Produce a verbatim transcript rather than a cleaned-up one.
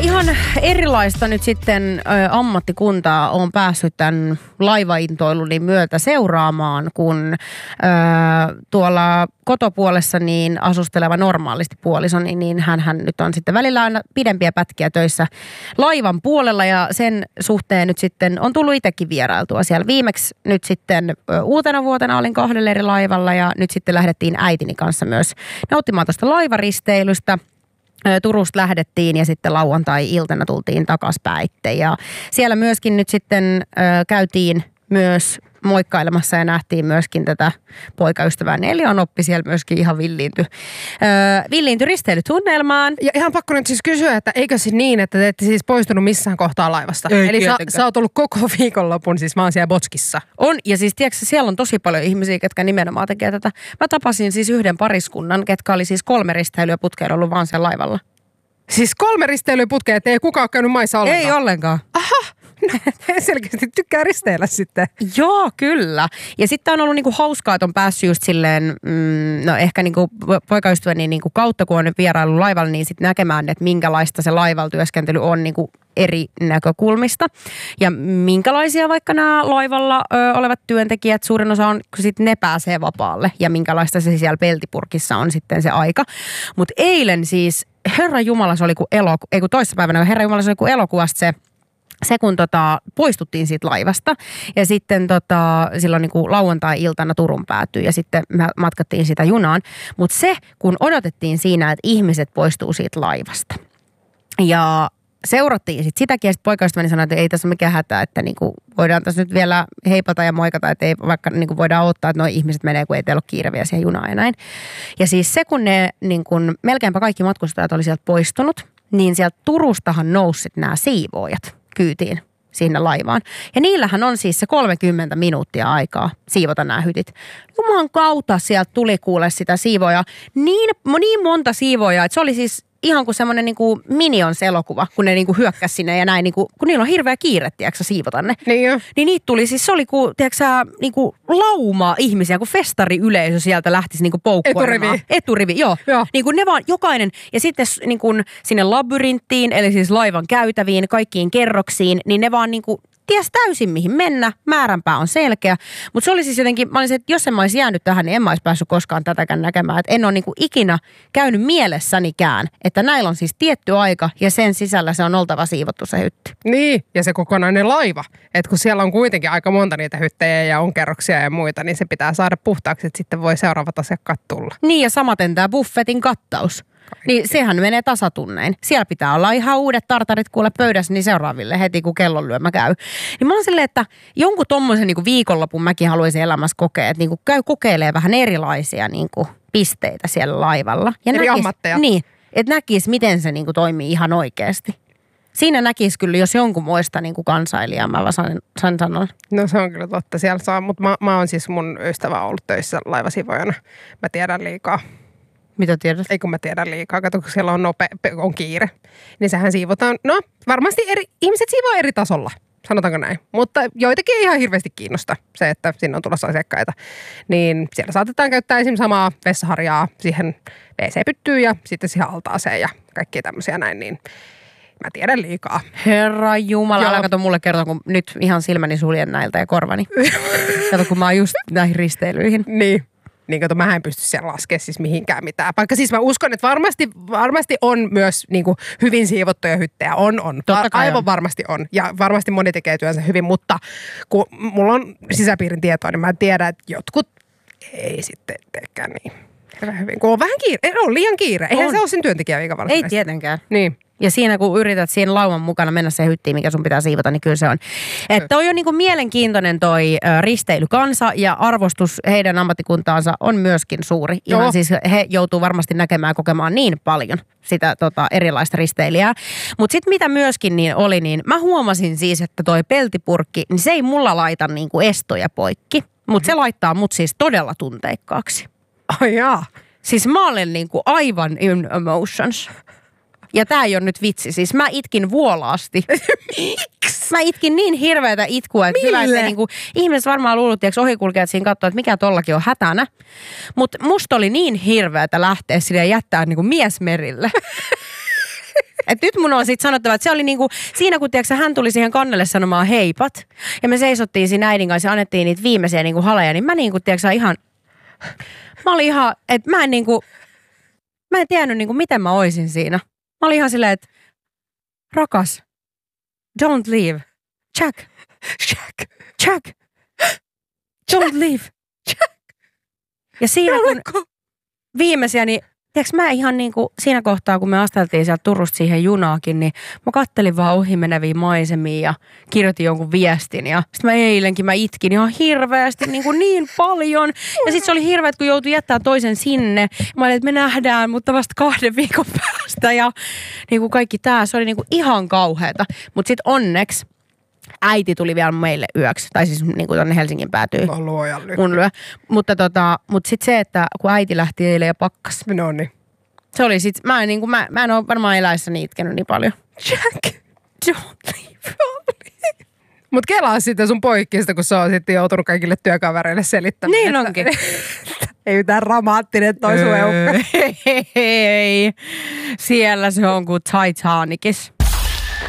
ihan erilaista nyt sitten ä, ammattikuntaa on päässyt tämän laivaintoilun myötä seuraamaan, kun ä, tuolla kotopuolessa niin asusteleva normaalisti puolisoni, niin hänhän nyt on sitten välillä aina pidempiä pätkiä töissä laivan puolella ja sen suhteen nyt sitten on tullut itsekin vierailtua siellä. Viimeksi nyt sitten ä, uutena vuotena olin kahdella eri laivalla ja nyt sitten lähdettiin äitini kanssa myös nauttimaan tuosta laivaristeilystä. Turusta lähdettiin ja sitten lauantai-iltana tultiin takaspäin. Ja siellä myöskin nyt sitten ö, käytiin myös moikkailemassa ja nähtiin myöskin tätä poikaystävää. Eli on oppi siellä myöskin ihan villiinty, öö, villiinty risteilytunnelmaan. Ja ihan pakko nyt siis kysyä, että eikö siis niin, että te ette siis poistunut missään kohtaa laivasta? Ei, eli sä, sä oot ollut koko viikonlopun siis vaan siellä Botskissa. On, ja siis tiedätkö, siellä on tosi paljon ihmisiä, ketkä nimenomaan tekee tätä. Mä tapasin siis yhden pariskunnan, ketkä oli siis kolme risteilyä putkeen ollut vaan siellä laivalla. Siis kolme risteilyä putkeen, että ei kukaan ole käynyt maissa ollenkaan? Ei ollenkaan. Aha! No, selkeästi tykkää risteillä sitten. Joo, kyllä. Ja sitten on ollut niinku hauskaa, että on päässyt just silleen, mm, no ehkä niinku poikaystäväni niinku kautta, kun on nyt vierailu laivalla, niin sitten näkemään, että minkälaista se laivalla työskentely on niinku eri näkökulmista. Ja minkälaisia vaikka nämä laivalla ö, olevat työntekijät, suurin osa on, kun sitten ne pääsee vapaalle. Ja minkälaista se siellä peltipurkissa on sitten se aika. Mutta eilen siis, Herra Jumala, se oli kuin elokuva, ei kun toissapäivänä, Herra Jumala, se oli kuin elokuvasta se, Se, kun tota, poistuttiin siitä laivasta ja sitten tota, silloin niin kuin lauantai-iltana Turun päätyi ja sitten me matkattiin sitä junaan. Mutta se, kun odotettiin siinä, että ihmiset poistuu siitä laivasta ja seurattiin sitten sitäkin ja sitten poikaystäväni sanoi, että ei tässä ole mikään hätä, että niinku voidaan tässä nyt vielä heipata ja moikata, että ei vaikka niinku voidaan odottaa, että nuo ihmiset menee, kun ei teillä ole kiire vielä siihen junaan ja näin. Ja siis se, kun ne niinku, melkeinpä kaikki matkustajat oli sieltä poistunut, niin sieltä Turustahan nousit nämä siivoojat kyytiin sinne laivaan. Ja niillähän on siis se kolmekymmentä minuuttia aikaa siivota nämä hytit. Jumalan kautta sieltä tuli kuule sitä siivoja. Niin, niin monta siivoja, että se oli siis ihan kuin semmoinen niin kuin Minions-elokuva, kun ne niin kuin hyökkäsi sinne ja näin, niin kuin, kun niillä on hirveä kiire, tiedätkö, siivota ne. Niin jo. Niin niitä tuli, siis se oli kuin, tiedätkö, niin kuin laumaa ihmisiä, kun festariyleisö sieltä lähtisi niin kuin poukkoilemaan. Eturivi. Eturivi, joo. joo. Niin kuin ne vaan, jokainen, ja sitten niin kuin sinne labyrinttiin, eli siis laivan käytäviin, kaikkiin kerroksiin, niin ne vaan niin kuin ties täysin mihin mennä, määränpää on selkeä, mutta se oli siis jotenkin, mä olisin, että jos en mä olisi jäänyt tähän, niin en mä olisi päässyt koskaan tätäkään näkemään, että en ole niinku ikinä käynyt mielessänikään, että näillä on siis tietty aika ja sen sisällä se on oltava siivottu se hytti. Niin, ja se kokonainen laiva, että kun siellä on kuitenkin aika monta niitä hyttejä ja on kerroksia ja muita, niin se pitää saada puhtaaksi, että sitten voi seuraavat asiakkaat tulla. Niin ja samaten tämä buffetin kattaus. Kaikki. Niin sehän menee tasatunnein. Siellä pitää olla ihan uudet tartarit kuule pöydässä niin seuraaville heti kun kellonlyömä käy. Niin mä oon silleen, että jonkun tommosen niin kuin viikonlopun mäkin haluaisin elämässä kokea, että niin kuin käy kokeilee vähän erilaisia niin kuin pisteitä siellä laivalla. Ja eri näkis, ammatteja. Niin, että näkisi miten se niin kuin toimii ihan oikeasti. Siinä näkisi kyllä, jos jonkun muista niin kuin kansailijaa, mä vaan sain sanoa. No se on kyllä totta, siellä saa, mutta mä, mä oon siis mun ystävä ollut töissä laivasiivojana. Mä tiedän liikaa. Mitä tiedät? Ei kun mä tiedän liikaa, kato kun siellä on, nope, on kiire. Niin sehän siivotaan, no varmasti eri, ihmiset siivoo eri tasolla, sanotaanko näin. Mutta joitakin ei ihan hirveästi kiinnosta se, että sinne on tulossa asiakkaita. Niin siellä saatetaan käyttää esimerkiksi samaa vessaharjaa siihen wee see-pyttyyn ja sitten siihen altaaseen ja kaikkia tämmöisiä näin, niin mä tiedän liikaa. Herra Jumala, älä kato mulle kertoa, kun nyt ihan silmäni suljen näiltä ja korvani. Kato, kun mä oon just näihin risteilyihin. Niin. Niin kato, mä en pysty siellä laskemaan siis mihinkään mitään. Vaikka siis mä uskon, että varmasti, varmasti on myös niin kuin hyvin siivottuja hyttejä. On, on. Totta kai Aivan on. Varmasti on. Ja varmasti moni tekee työnsä hyvin, mutta kun mulla on sisäpiirin tietoa, niin mä tiedän, että jotkut ei sitten teekään niin hyvin. Kun on vähän kiire, on liian kiire. Eihän on. Se ole sen työntekijävika varsinaisesti. Ei tietenkään. Niin. Ja siinä kun yrität siinä lauman mukana mennä se hyttiin, mikä sun pitää siivota, niin kyllä se on. Että toi on niinku mielenkiintoinen toi ö, risteilykansa ja arvostus heidän ammattikuntaansa on myöskin suuri. Ihan Joo. siis he joutuu varmasti näkemään ja kokemaan niin paljon sitä tota, erilaista risteilijää. Mutta sitten mitä myöskin niin oli, niin mä huomasin siis, että toi peltipurkki, niin se ei mulla laita niinku estoja poikki. Mutta se laittaa mut siis todella tunteikkaaksi. Ai jaa. Siis mä olen niinku aivan in emotions. Ja tää ei ole nyt vitsi. Siis mä itkin vuolaasti. Miksi? Mä itkin niin hirveätä itkua, että hyvä, että niinku, ihmiset varmaan luulut, että ohikulkijat siinä katsoo, että mikä tollakin on hätänä. Mutta musta oli niin hirveätä lähteä sille ja jättää niinku mies merille. Et nyt mun on sit sanottava, että se oli niinku, siinä kun tiiäksä, hän tuli siihen kannelle sanomaan heipat, ja me seisottiin siinä äidin kanssa ja annettiin niitä viimeisiä niinku haleja, niin mä niinku, tiiäksä, ihan, mä olin ihan, että mä en niinku, mä en tiennyt niinku, miten mä oisin siinä. Mä olin ihan silleen, että rakas, don't leave. Jack. Jack. Jack. Don't leave. Jack. Ja siinä kun viimeisiä, niin tiedätkö mä ihan niin kuin siinä kohtaa, kun me asteltiin sieltä Turusta siihen junaakin, niin mä kattelin vaan ohi meneviä maisemia ja kirjoitin jonkun viestin. Ja sitten mä eilenkin mä itkin ihan hirveästi niin, kuin niin paljon. Ja sitten se oli hirveä, kun joutui jättää toisen sinne. Mä olin, että me nähdään, mutta vasta kahden viikon päästä. Ja niin kuin kaikki tää, se oli niin kuin ihan kauheata. Mutta sitten onneksi äiti tuli vielä meille yöksi. Tai siis niin kuin tonne Helsingin päätyy. No luojan Mun lyö. Mutta, tota, mutta sitten se, että kun äiti lähti eilen ja pakkas. No niin. Se oli sit, mä en, niin kuin, mä, mä en ole varmaan eläessäni itkenyt niin paljon. Jack. Don't leave. Mut kelaa sitten sun poikkista, kun se on sitten joutunut kaikille työkavereille selittämään. Niin että, onkin. ei mitään dramaattinen toi sun eukka. Ei. Siellä se on kuin Titanicissa.